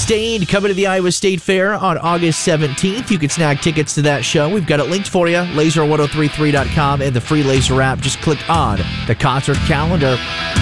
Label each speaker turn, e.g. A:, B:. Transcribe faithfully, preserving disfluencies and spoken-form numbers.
A: Staind coming to the Iowa State Fair on August seventeenth. You can snag tickets to that show. We've got it linked for you, laser ten thirty-three dot com and the free Laser app. Just click on the concert calendar.